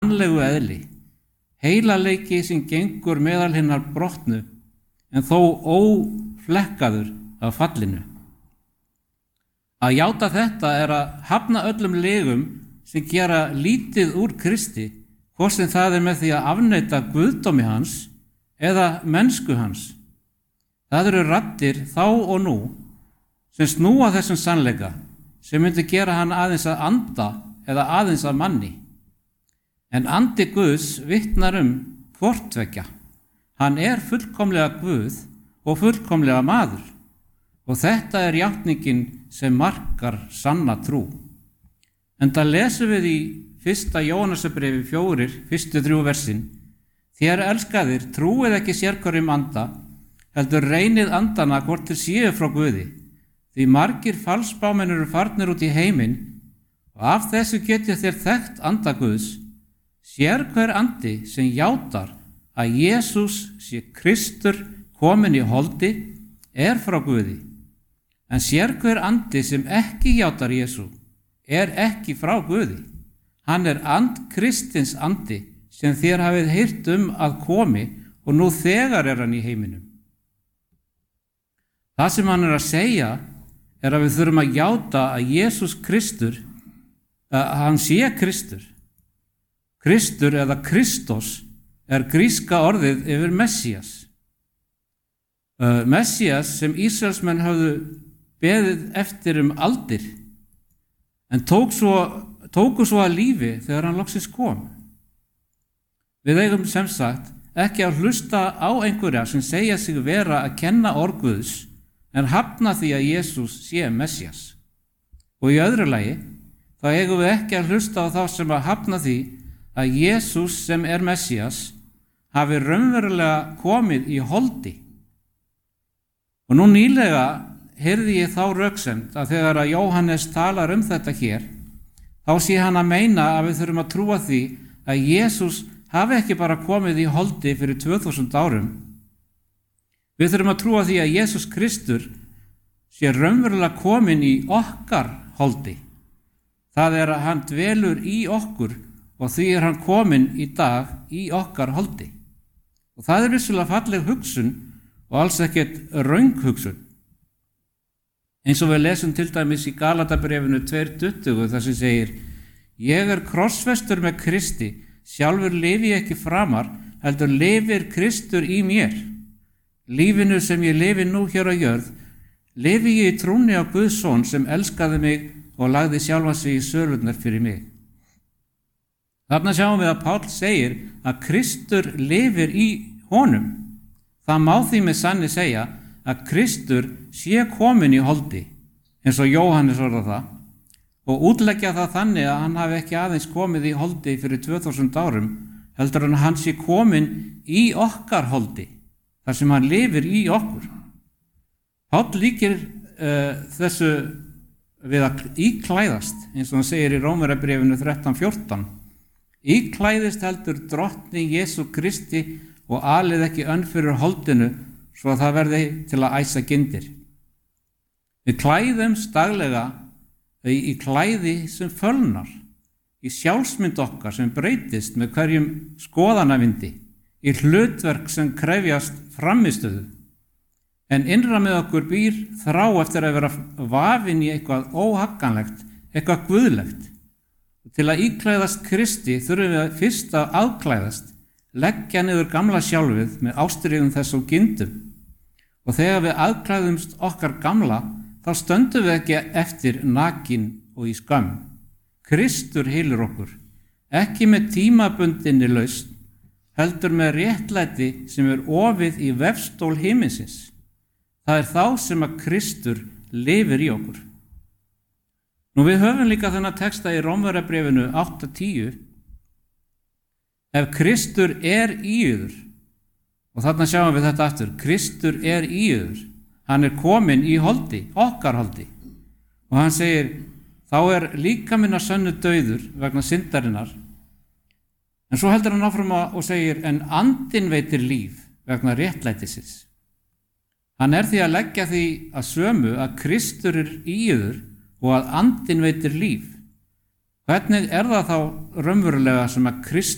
mannlegu eðli, heilaleiki sem gengur meðal hinnar brotnu, en þó óflekkaður af fallinu. Að játa þetta er að hafna öllum legum sem gera lítið úr Kristi, hvort sem það er með því að afneita guðdómi hans eða mennsku hans. Það eru raddir þá og nú sem snúa þessum sannleika, sem myndi gera hann aðeins að anda eða aðeins að manni. En andi Guðs vitnar hvort tveggja. Hann er fullkomlega Guð og fullkomlega maður. Og þetta er játningin sem markar sanna trú. Enda lesum við í 1. Jóhannesarbréfi 4, fyrstu 3 versin: Þér elskaðir, trúið ekki sérhverjum anda, heldur reynið andana hvort þeir séu frá Guði. Því margir falsspámenn eru farnir út í heiminn, og af þessu getið þér þekkt anda Guðs. Sérhver andi sem játar að Jesús sé Kristur kominn í holdi er frá Guði. En sérhver andi sem ekki játar Jesú er ekki frá Guði. Hann er and Kristins andi sem þér hafið heyrt að komi, og nú þegar er hann í heiminum. Það sem hann er að segja er að við þurfum að játa að Jesús Kristur, að hann sé Kristur. Kristur eða Kristos er gríska orðið yfir Messías. Messías sem Ísraelsmenn höfðu beðið eftir aldir, en tóku svo að lífi þegar hann loksins kom. Við eigum sem sagt ekki að hlusta á einhverja sem segja sig vera að kenna orð Guðs, en hafna því að Jesús sé Messías. Og í öðru lagi, þá eigum við ekki að hlusta á þá sem að hafna því að Jesús sem er Messías hafi raunverulega komið í holdi. Og nú nýlega heyrði ég þá röksemd að þegar að Jóhannes talar þetta hér, þá sé hann að meina að við þurfum að trúa því að Jesús hafi ekki bara komið í holdi fyrir 2000 árum. Við þurfum að trúa því að Jesús Kristur sé raunverulega kominn í okkar holdi. Það er að hann dvelur í okkur, og því er hann kominn í dag í okkar holdi. Og það er vissulega falleg hugsun og alls ekkert röng hugsun. Eins og við lesum til dæmis í Galatabréfinu 2:20 þar sem segir: Ég er krossfestur með Kristi, sjálfur lifi ég ekki framar, heldur lifir Kristur í mér. Lífinu sem ég lifi nú hér á jörð, lifi ég í trúnni á Guðs son sem elskaði mig og lagði sjálfan sig í sölurnar fyrir mig. Þarna sjáum við að Páll segir að Kristur lifir í honum. Það má því með sanni segja að Kristur sé kominn í holdi, eins og Jóhannes orðar það, og útleggja það þannig að hann hafi ekki aðeins komið í holdi fyrir 2000 árum, heldur en hann sé kominn í okkar holdi, þar sem hann lifir í okkur. Páll líkir þessu við að íklæðast, eins og hann segir í Rómverjabréfinu 13:14. Íklæðist heldur drottni Jesú Kristi og alið ekki önn fyrir holdinu, svo að það verði til að æsa gyndir. Við klæðumst daglega í klæði sem fölnar, í sjálfsmynd okkar sem breytist með hverjum skoðanavindi, í hlutverk sem krefjast frammistöðu. En innra með okkur býr þrá eftir að vera vafin í eitthvað óhagganlegt, eitthvað guðlegt. Til að íklæðast Kristi þurfum við fyrst að aðklæðast, leggja niður gamla sjálfið með ástríðum þess og gindum. Og þegar við aðklæðumst okkar gamla, þá stöndum við ekki eftir nakin og í skömm. Kristur hylur okkur, ekki með tímabundinni lausn, heldur með réttlæti sem er ofið í vefstól himinsins. Það er þá sem að Kristur lifir í okkur. Nú við höfum líka þennan texta í Rómverjabréfinu 8:10. Ef Kristur er í yður, og þarna sjáum við þetta aftur, Kristur er í yður, hann er kominn í holdi, okkar holdi. Og hann segir, þá er líkaminn að sönnu dauður vegna syndarinnar. En svo heldur hann áfram og segir, en andinn veitir líf vegna réttlætisins. Hann er því að leggja því að sömu að Kristur er í yður og að andinn veitir líf. Hvernig er það þá raunverulega sem að